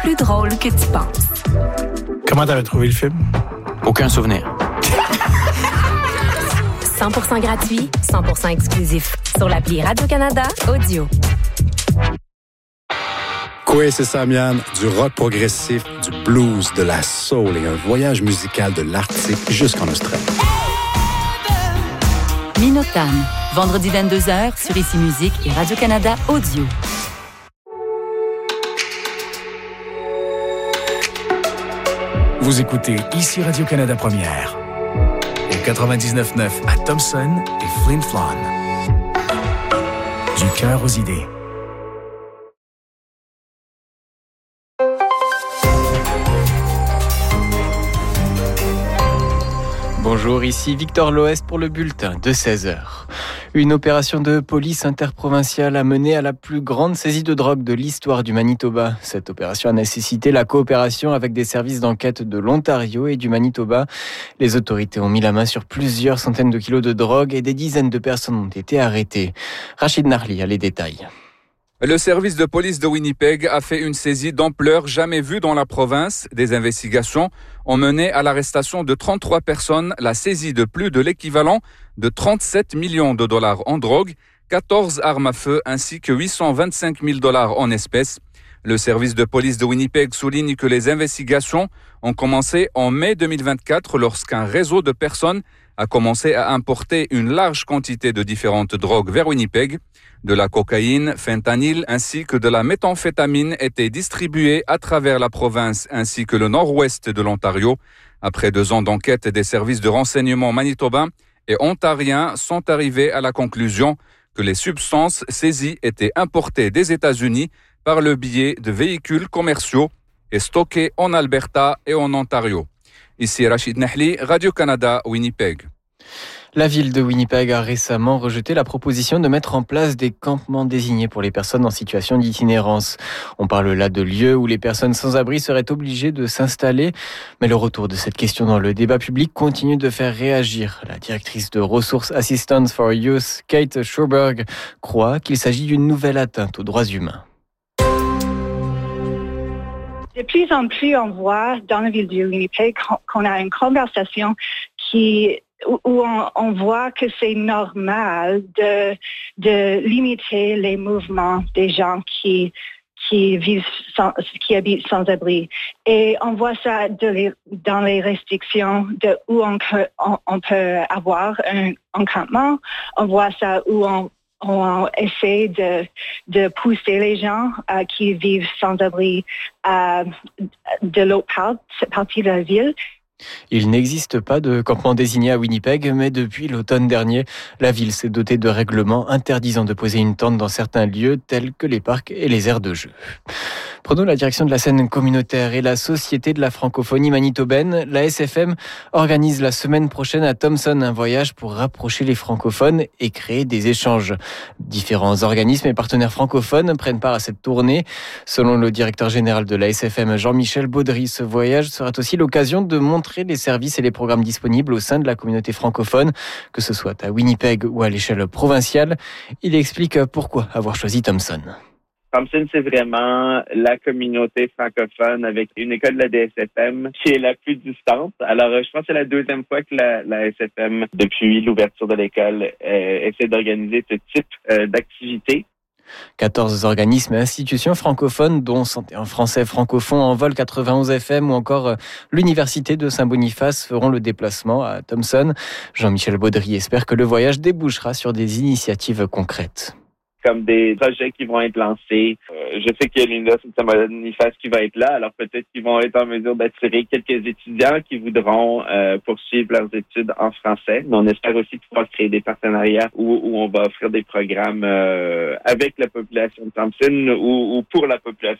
plus drôle que tu penses. Comment t'avais trouvé le film? Aucun souvenir. 100% gratuit, 100% exclusif. Sur l'appli Radio-Canada Audio. Quoi, c'est Samian, du rock progressif, du blues, de la soul et un voyage musical de l'Arctique jusqu'en Australie. Minotam, vendredi 22h sur Ici Musique et Radio-Canada Audio. Vous écoutez Ici Radio-Canada Première. Au 99.9 à Thompson et Flin Flon. Du cœur aux idées. Bonjour, ici Victor Loest pour le bulletin de 16h. Une opération de police interprovinciale a mené à la plus grande saisie de drogue de l'histoire du Manitoba. Cette opération a nécessité la coopération avec des services d'enquête de l'Ontario et du Manitoba. Les autorités ont mis la main sur plusieurs centaines de kilos de drogue et des dizaines de personnes ont été arrêtées. Rachid Narli a les détails. Le service de police de Winnipeg a fait une saisie d'ampleur jamais vue dans la province. Des investigations ont mené à l'arrestation de 33 personnes, la saisie de plus de l'équivalent de 37 millions de dollars en drogue, 14 armes à feu ainsi que 825 000 dollars en espèces. Le service de police de Winnipeg souligne que les investigations ont commencé en mai 2024 lorsqu'un réseau de personnes a commencé à importer une large quantité de différentes drogues vers Winnipeg. De la cocaïne, fentanyl ainsi que de la méthamphétamine étaient distribués à travers la province ainsi que le nord-ouest de l'Ontario. Après 2 ans d'enquête, des services de renseignement manitobains et ontariens sont arrivés à la conclusion que les substances saisies étaient importées des États-Unis par le biais de véhicules commerciaux et stockées en Alberta et en Ontario. Ici Rachid Nahli, Radio-Canada, Winnipeg. La ville de Winnipeg a récemment rejeté la proposition de mettre en place des campements désignés pour les personnes en situation d'itinérance. On parle là de lieux où les personnes sans abri seraient obligées de s'installer. Mais le retour de cette question dans le débat public continue de faire réagir. La directrice de Resources Assistance for Youth, Kate Schuberg, croit qu'il s'agit d'une nouvelle atteinte aux droits humains. De plus en plus, on voit dans la ville de Winnipeg qu'on a une conversation où on voit que c'est normal de limiter les mouvements des gens qui habitent sans abri. Et on voit ça dans les restrictions de où on peut avoir un encampement. On voit ça où on essaie de pousser les gens qui vivent sans abri de l'autre partie de la ville. Il n'existe pas de campement désigné à Winnipeg, mais depuis l'automne dernier, la ville s'est dotée de règlements interdisant de poser une tente dans certains lieux tels que les parcs et les aires de jeu. Prenons la direction de la scène communautaire et la Société de la francophonie manitobaine. La SFM organise la semaine prochaine à Thompson un voyage pour rapprocher les francophones et créer des échanges. Différents organismes et partenaires francophones prennent part à cette tournée. Selon le directeur général de la SFM, Jean-Michel Baudry, ce voyage sera aussi l'occasion de montrer les services et les programmes disponibles au sein de la communauté francophone, que ce soit à Winnipeg ou à l'échelle provinciale. Il explique pourquoi avoir choisi Thompson. Thompson, c'est vraiment la communauté francophone avec une école de la DSFM qui est la plus distante. Alors, je pense que c'est la 2e fois que la SFM, depuis l'ouverture de l'école, essaie d'organiser ce type d'activité. 14 organismes et institutions francophones, dont Santé en français francophone, Envol 91 FM ou encore l'Université de Saint-Boniface feront le déplacement à Thompson. Jean-Michel Baudry espère que le voyage débouchera sur des initiatives concrètes. Comme des projets qui vont être lancés. Je sais qu'il y a l'Université de Saint-Boniface qui va être là, alors peut-être qu'ils vont être en mesure d'attirer quelques étudiants qui voudront poursuivre leurs études en français. Mais on espère aussi pouvoir créer des partenariats où on va offrir des programmes avec la population de Thompson ou pour la population